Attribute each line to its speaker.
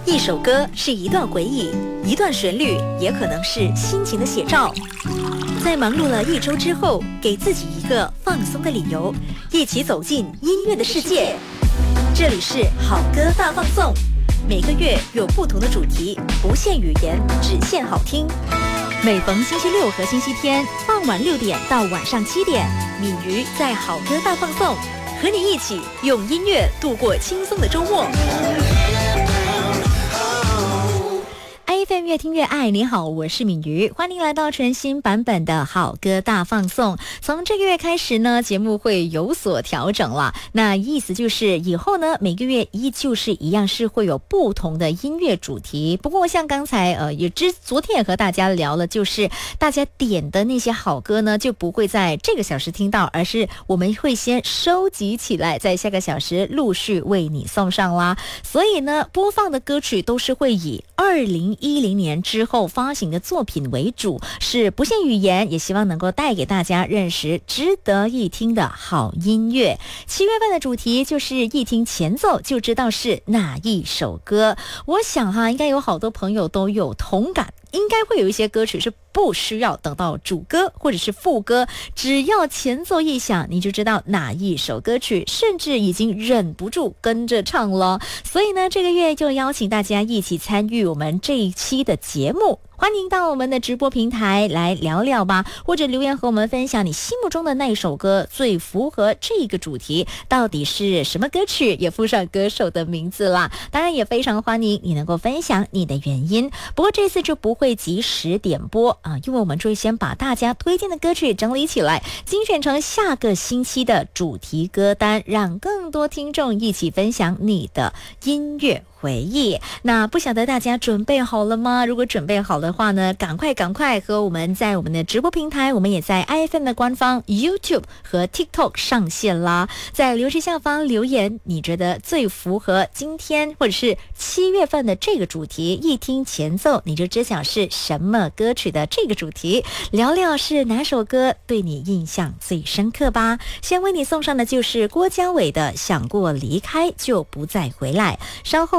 Speaker 1: 一首歌是一段回忆，一段旋律也可能是心情的写照。在忙碌了一周之后，给自己一个放松的理由，一起走进音乐的世界。这里是好歌大放送，每个月有不同的主题，不限语言，只限好听。每逢星期六和星期天傍晚6点到晚上7点，敏瑜在好歌大放送，和你一起用音乐度过轻松的周末。FM 越听越爱，你好，我是敏瑜，欢迎来到全新版本的好歌大放送。从这个月开始呢，节目会有所调整了。那意思就是以后呢，每个月依旧是一样，是会有不同的音乐主题。不过像刚才昨天也和大家聊了，就是大家点的那些好歌呢，就不会在这个小时听到，而是我们会先收集起来，在下个小时陆续为你送上啦。所以呢，播放的歌曲都是会以2010年之后发行的作品为主，是不限语言，也希望能够带给大家认识值得一听的好音乐。7月份的主题就是一听前奏就知道是哪一首歌。我想应该有好多朋友都有同感，应该会有一些歌曲是不需要等到主歌或者是副歌，只要前奏一响，你就知道哪一首歌曲，甚至已经忍不住跟着唱了。所以呢，这个月就邀请大家一起参与我们这一期的节目。欢迎到我们的直播平台来聊聊吧，或者留言和我们分享你心目中的那一首歌最符合这个主题，到底是什么歌曲，也附上歌手的名字啦。当然也非常欢迎你能够分享你的原因，不过这次就不会及时点播因为我们就会先把大家推荐的歌曲整理起来，精选成下个星期的主题歌单，让更多听众一起分享你的音乐回忆。那不晓得大家准备好了吗？如果准备好的话呢，赶快和我们在我们的直播平台，我们也在 IFM 的官方 YouTube 和 TikTok 上线啦。在留言下方留言，你觉得最符合今天或者是7月份的这个主题，一听前奏你就知晓是什么歌曲的这个主题，聊聊是哪首歌对你印象最深刻吧。先为你送上的就是郭嘉伟的《想过离开就不再回来》，稍后